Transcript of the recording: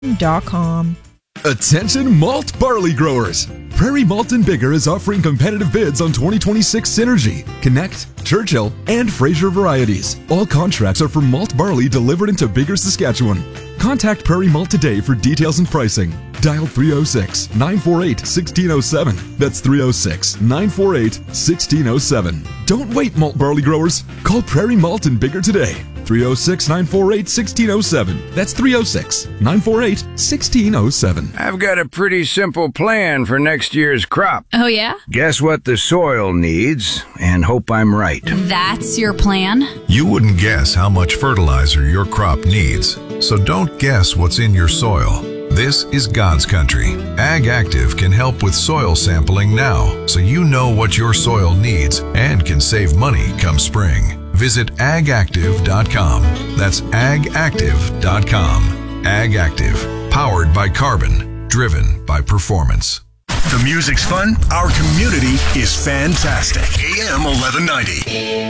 PrairieMalt.com. Attention malt barley growers! Prairie Malt and Bigger is offering competitive bids on 2026 Synergy, Connect, Churchill, and Fraser varieties. All contracts are for malt barley delivered into Bigger, Saskatchewan. Contact Prairie Malt today for details and pricing. Dial 306-948-1607. That's 306-948-1607. Don't wait, malt barley growers. Call Prairie Malt and Bigger today. 306-948-1607. That's 306-948-1607. I've got a pretty simple plan for next year's crop. Oh, yeah? Guess what the soil needs, and hope I'm right. That's your plan? You wouldn't guess how much fertilizer your crop needs, so don't guess what's in your soil. This is God's country. Ag Active can help with soil sampling now, so you know what your soil needs and can save money come spring. Visit agactive.com. That's agactive.com. Ag Active, powered by carbon, driven by performance. The music's fun. Our community is fantastic. AM 1190.